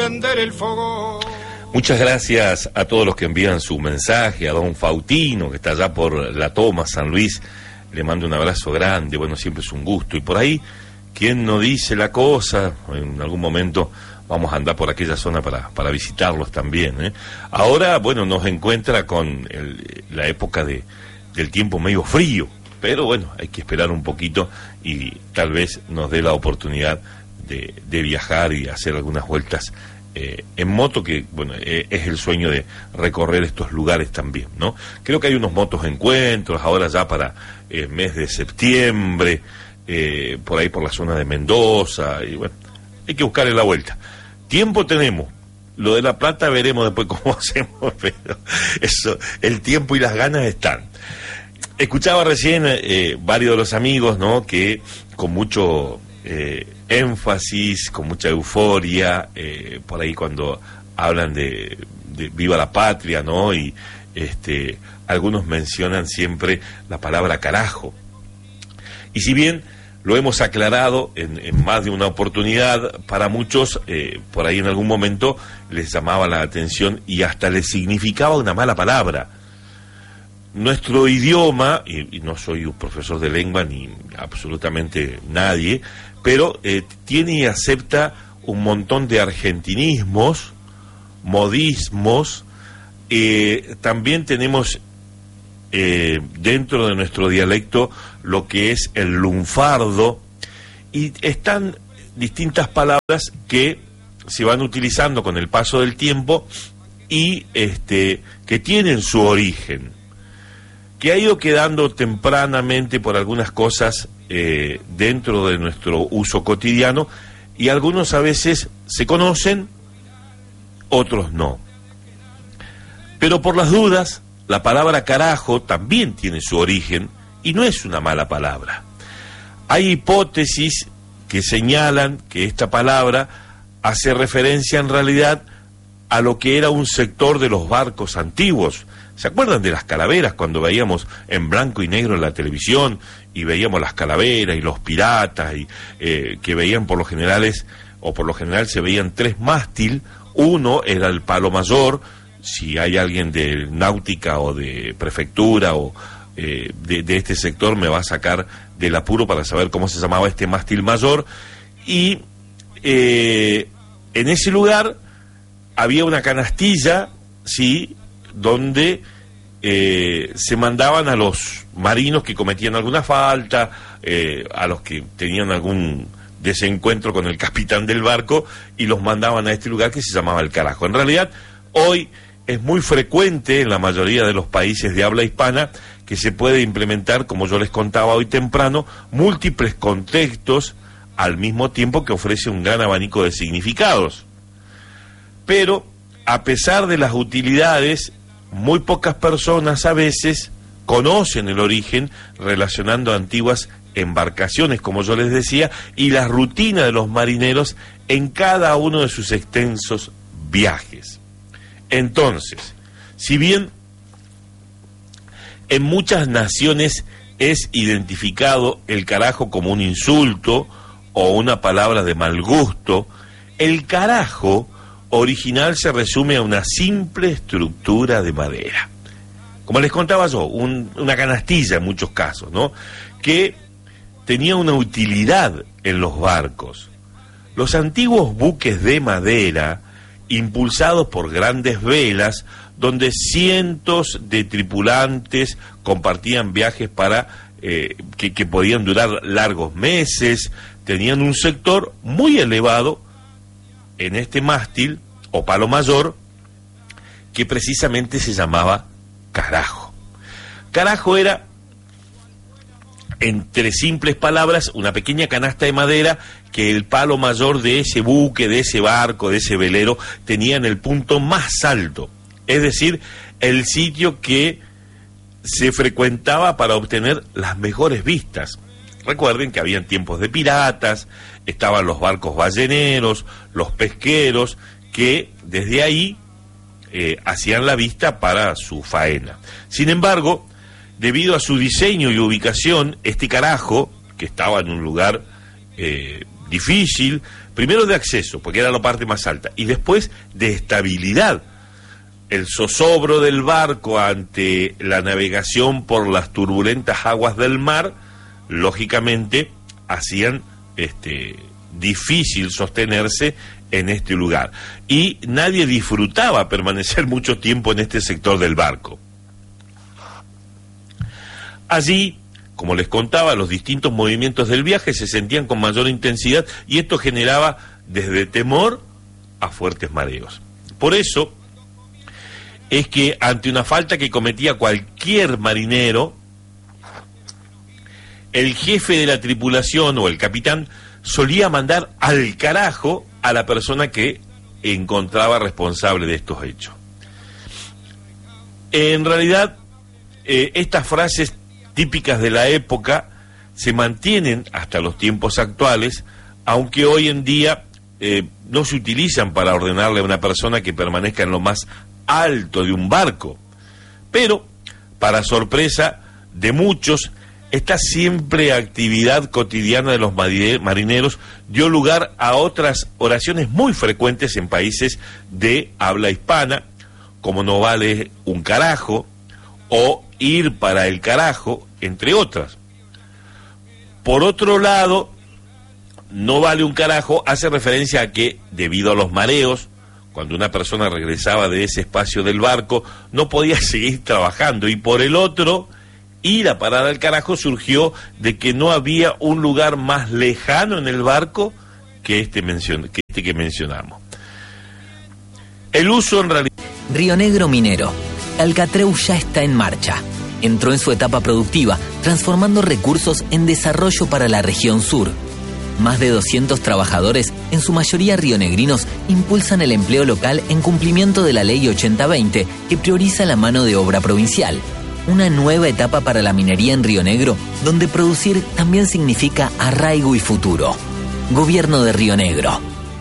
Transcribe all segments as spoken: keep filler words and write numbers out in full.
el fogón. Muchas gracias a todos los que envían su mensaje, a don Fautino, que está allá por La Toma, San Luis, le mando un abrazo grande, bueno, siempre es un gusto. Y por ahí, ¿quién no dice la cosa? En algún momento vamos a andar por aquella zona para, para visitarlos también, ¿eh? Ahora, bueno, nos encuentra con el, la época de, del tiempo medio frío, pero bueno, hay que esperar un poquito y tal vez nos dé la oportunidad de, de viajar y hacer algunas vueltas Eh, en moto, que bueno, eh, es el sueño de recorrer estos lugares también, ¿no? Creo que hay unos motos encuentros ahora ya para el eh, mes de septiembre, eh, por ahí por la zona de Mendoza, y bueno, hay que buscarle la vuelta. Tiempo tenemos, lo de La Plata veremos después cómo hacemos, pero eso, el tiempo y las ganas están. Escuchaba recién eh, varios de los amigos, ¿no?, que con mucho eh, énfasis, con mucha euforia, eh, por ahí cuando hablan de, de viva la patria, ¿no? Y este, algunos mencionan siempre la palabra carajo. Y si bien lo hemos aclarado en, en más de una oportunidad, para muchos, eh, por ahí en algún momento les llamaba la atención y hasta les significaba una mala palabra. Nuestro idioma, y, y no soy un profesor de lengua ni absolutamente nadie, pero eh, tiene y acepta un montón de argentinismos, modismos, eh, también tenemos eh, dentro de nuestro dialecto lo que es el lunfardo, y están distintas palabras que se van utilizando con el paso del tiempo y este, que tienen su origen, que ha ido quedando tempranamente por algunas cosas eh, dentro de nuestro uso cotidiano, y algunos a veces se conocen, otros no. Pero por las dudas, la palabra carajo también tiene su origen y no es una mala palabra. Hay hipótesis que señalan que esta palabra hace referencia en realidad a lo que era un sector de los barcos antiguos. ¿Se acuerdan de las calaveras cuando veíamos en blanco y negro en la televisión y veíamos las calaveras y los piratas y eh, que veían por lo generales o por lo general se veían tres mástil? Uno era el palo mayor, si hay alguien de náutica o de prefectura o eh, de, de este sector me va a sacar del apuro para saber cómo se llamaba este mástil mayor, y eh, en ese lugar había una canastilla, sí, donde eh, se mandaban a los marinos que cometían alguna falta, eh, a los que tenían algún desencuentro con el capitán del barco, y los mandaban a este lugar que se llamaba el carajo. En realidad, hoy es muy frecuente en la mayoría de los países de habla hispana que se puede implementar, como yo les contaba hoy temprano, múltiples contextos al mismo tiempo, que ofrece un gran abanico de significados. Pero, a pesar de las utilidades, muy pocas personas a veces conocen el origen, relacionando antiguas embarcaciones, como yo les decía, y la rutina de los marineros en cada uno de sus extensos viajes. Entonces, si bien en muchas naciones es identificado el carajo como un insulto o una palabra de mal gusto, el carajo original se resume a una simple estructura de madera. Como les contaba yo, un, una canastilla en muchos casos, ¿no?, que tenía una utilidad en los barcos. Los antiguos buques de madera, impulsados por grandes velas, donde cientos de tripulantes compartían viajes para eh, que, que podían durar largos meses, tenían un sector muy elevado en este mástil o palo mayor, que precisamente se llamaba carajo. Carajo era, entre simples palabras, una pequeña canasta de madera que el palo mayor de ese buque, de ese barco, de ese velero, tenía en el punto más alto, es decir, el sitio que se frecuentaba para obtener las mejores vistas. Recuerden que habían tiempos de piratas, estaban los barcos balleneros, los pesqueros, que desde ahí eh, hacían la vista para su faena. Sin embargo, debido a su diseño y ubicación, este carajo, que estaba en un lugar eh, difícil, primero de acceso, porque era la parte más alta, y después de estabilidad. El zozobro del barco ante la navegación por las turbulentas aguas del mar, lógicamente, hacían este, difícil sostenerse en este lugar. Y nadie disfrutaba permanecer mucho tiempo en este sector del barco. Allí, como les contaba, los distintos movimientos del viaje se sentían con mayor intensidad y esto generaba desde temor a fuertes mareos. Por eso es que ante una falta que cometía cualquier marinero, el jefe de la tripulación o el capitán solía mandar al carajo a la persona que encontraba responsable de estos hechos. En realidad, eh, estas frases típicas de la época se mantienen hasta los tiempos actuales, aunque hoy en día eh, no se utilizan para ordenarle a una persona que permanezca en lo más alto de un barco. Pero, para sorpresa de muchos, esta siempre actividad cotidiana de los marineros dio lugar a otras oraciones muy frecuentes en países de habla hispana, como no vale un carajo o ir para el carajo, entre otras. Por otro lado, no vale un carajo hace referencia a que, debido a los mareos, cuando una persona regresaba de ese espacio del barco, no podía seguir trabajando, y por el otro, ir a parar al carajo surgió de que no había un lugar más lejano en el barco que este, mencion- que, este que mencionamos. El uso en realidad... Río Negro Minero. Alcatreu ya está en marcha. Entró en su etapa productiva, transformando recursos en desarrollo para la región sur. Más de doscientos trabajadores, en su mayoría rionegrinos, impulsan el empleo local en cumplimiento de la Ley ochenta veinte, que prioriza la mano de obra provincial. Una nueva etapa para la minería en Río Negro, donde producir también significa arraigo y futuro. Gobierno de Río Negro.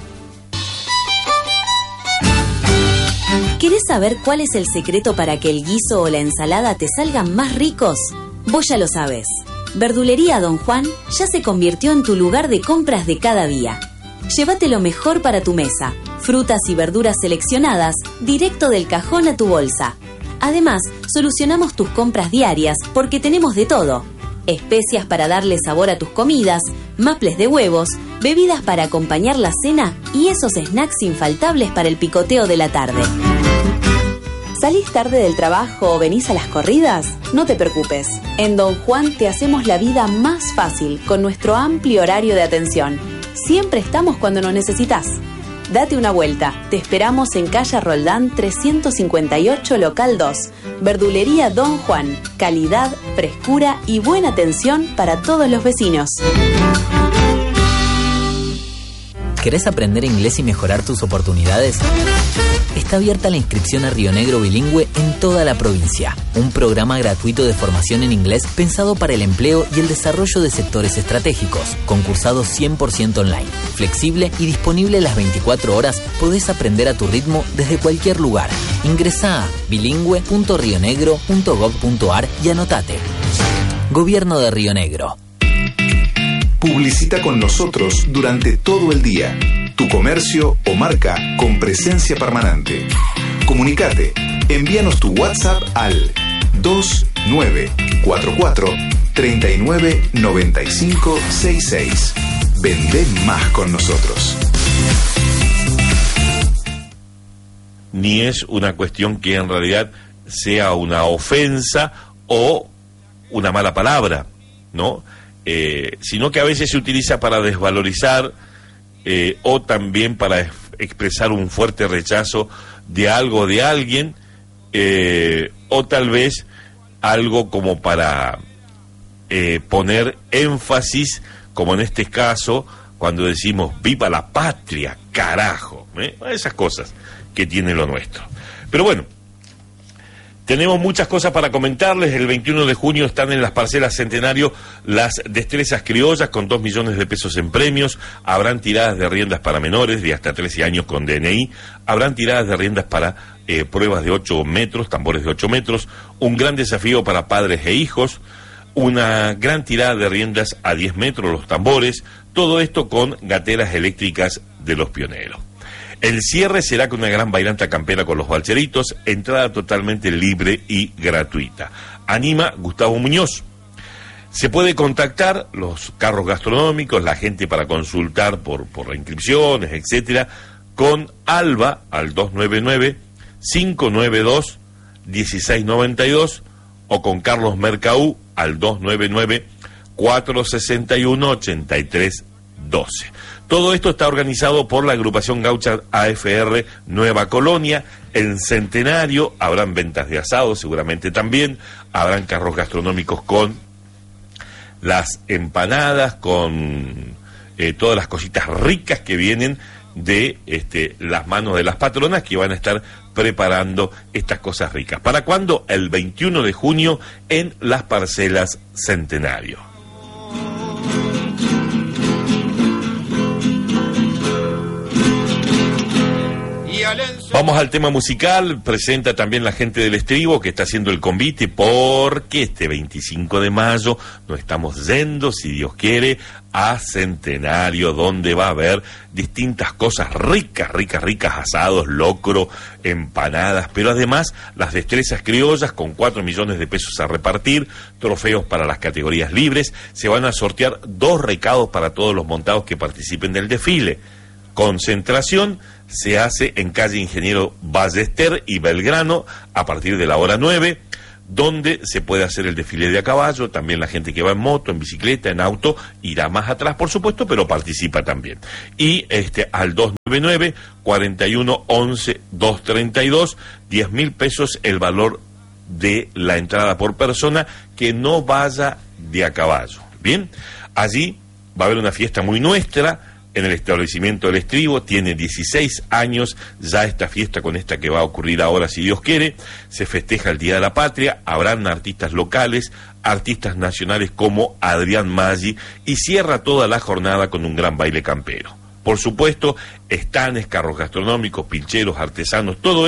¿Querés saber cuál es el secreto para que el guiso o la ensalada te salgan más ricos? Vos ya lo sabés. Verdulería Don Juan ya se convirtió en tu lugar de compras de cada día. Llévate lo mejor para tu mesa, frutas y verduras seleccionadas directo del cajón a tu bolsa. Además, solucionamos tus compras diarias porque tenemos de todo. Especias para darle sabor a tus comidas, maples de huevos, bebidas para acompañar la cena y esos snacks infaltables para el picoteo de la tarde. ¿Salís tarde del trabajo o venís a las corridas? No te preocupes. En Don Juan te hacemos la vida más fácil con nuestro amplio horario de atención. Siempre estamos cuando nos necesitas. Date una vuelta. Te esperamos en calle Roldán trescientos cincuenta y ocho, local dos. Verdulería Don Juan. Calidad, frescura y buena atención para todos los vecinos. ¿Querés aprender inglés y mejorar tus oportunidades? Está abierta la inscripción a Río Negro Bilingüe en toda la provincia. Un programa gratuito de formación en inglés pensado para el empleo y el desarrollo de sectores estratégicos. Concursado cien por ciento online. Flexible y disponible las veinticuatro horas, podés aprender a tu ritmo desde cualquier lugar. Ingresá a bilingüe punto rionegro punto gob punto ar y anotate. Gobierno de Río Negro. Publicita con nosotros durante todo el día. Tu comercio o marca con presencia permanente. Comunicate. Envíanos tu WhatsApp al dos nueve cuatro cuatro, tres nueve nueve cinco seis seis. Vendé más con nosotros. Ni es una cuestión que en realidad sea una ofensa o una mala palabra, ¿no? Eh, sino que a veces se utiliza para desvalorizar eh, o también para es, expresar un fuerte rechazo de algo de alguien, eh, o tal vez algo como para eh, poner énfasis, como en este caso, cuando decimos viva la patria, carajo, ¿eh? Esas cosas que tiene lo nuestro. Pero bueno, tenemos muchas cosas para comentarles. El veintiuno de junio están en las parcelas Centenario las destrezas criollas con dos millones de pesos en premios. Habrán tiradas de riendas para menores de hasta trece años con D N I. Habrán tiradas de riendas para eh, pruebas de ocho metros, tambores de ocho metros. Un gran desafío para padres e hijos. Una gran tirada de riendas a diez metros, los tambores. Todo esto con gateras eléctricas de Los Pioneros. El cierre será con una gran bailanta campera con los balcheritos, entrada totalmente libre y gratuita. Anima Gustavo Muñoz. Se puede contactar los carros gastronómicos, la gente para consultar por, por inscripciones, etcétera, con Alba al dos nueve nueve, cinco nueve dos, uno seis nueve dos o con Carlos Mercaú al dos nueve nueve, cuatro seis uno, ocho tres uno dos. Todo esto está organizado por la agrupación gaucha A F R Nueva Colonia. En Centenario habrán ventas de asado, seguramente también. Habrán carros gastronómicos con las empanadas, con eh, todas las cositas ricas que vienen de este, las manos de las patronas que van a estar preparando estas cosas ricas. ¿Para cuándo? El veintiuno de junio en las parcelas Centenario. Vamos al tema musical. Presenta también la gente del Estribo que está haciendo el convite, porque este veinticinco de mayo nos estamos yendo, si Dios quiere, a Centenario, donde va a haber distintas cosas ricas, ricas, ricas, asados, locro, empanadas, pero además las destrezas criollas con cuatro millones de pesos a repartir, trofeos para las categorías libres. Se van a sortear dos recados para todos los montados que participen del desfile. Concentración se hace en calle Ingeniero Ballester y Belgrano a partir de la hora nueve, donde se puede hacer el desfile de a caballo. También la gente que va en moto, en bicicleta, en auto, irá más atrás, por supuesto, pero participa también. Y este al dos nueve nueve, cuarenta y uno, once, doscientos treinta y dos, diez mil pesos el valor de la entrada por persona que no vaya de a caballo. Bien, allí va a haber una fiesta muy nuestra en el establecimiento del Estribo. Tiene dieciséis años ya esta fiesta, con esta que va a ocurrir ahora, si Dios quiere. Se festeja el Día de la Patria, habrán artistas locales, artistas nacionales como Adrián Maggi, y cierra toda la jornada con un gran baile campero. Por supuesto, estanes, carros gastronómicos, pincheros, artesanos, todo